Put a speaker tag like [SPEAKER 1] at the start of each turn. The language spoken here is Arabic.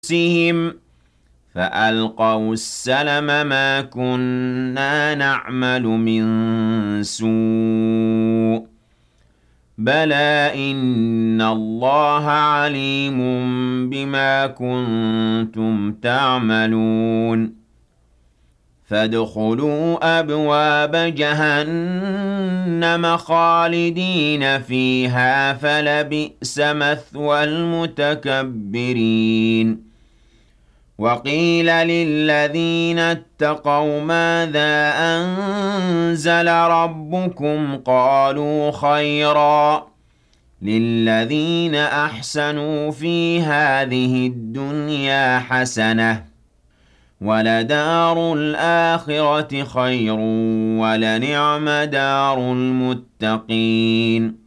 [SPEAKER 1] أنفسهم فألقوا السلم ما كنا نعمل من سوء بلى إن الله عليم بما كنتم تعملون فادخلوا أبواب جهنم خالدين فيها فلبئس مثوى المتكبرين وقيل للذين اتقوا ماذا أنزل ربكم قالوا خيرا للذين أحسنوا في هذه الدنيا حسنة ولدار الآخرة خير ولنعم دار المتقين